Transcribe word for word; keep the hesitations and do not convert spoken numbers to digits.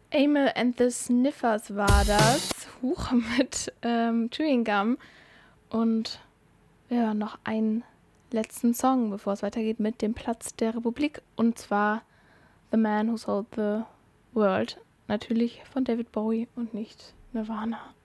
Amyl and the Sniffers war das. Huch, mit ähm, Chewing Gum. Und ja, noch einen letzten Song, bevor es weitergeht mit dem Platz der Republik. Und zwar The Man Who Sold the World. Natürlich von David Bowie und nicht Nirvana.